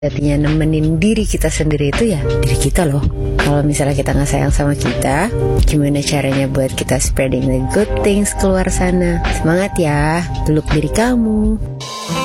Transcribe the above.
Artinya nemenin diri kita sendiri itu ya diri kita loh. Kalau misalnya kita gak sayang sama kita, gimana caranya buat kita spreading the good things keluar sana? Semangat ya, peluk diri kamu.